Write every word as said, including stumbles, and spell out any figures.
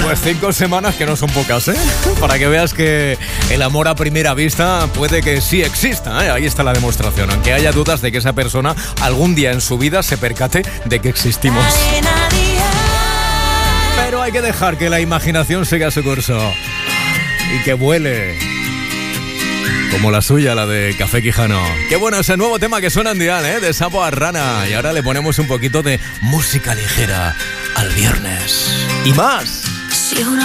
Pues cinco semanas que no son pocas, ¿eh? Para que veas que el amor a primera vista puede que sí exista, ¿eh? Ahí está la demostración, aunque haya dudas de que esa persona algún día en su vida se percate de que existimos. Pero hay que dejar que la imaginación siga su curso y que vuele. Como la suya, la de Café Quijano. Qué bueno ese nuevo tema que suena en Dial, ¿eh? De Sapo a Rana. Y ahora le ponemos un poquito de música ligera al viernes. Y más. Si una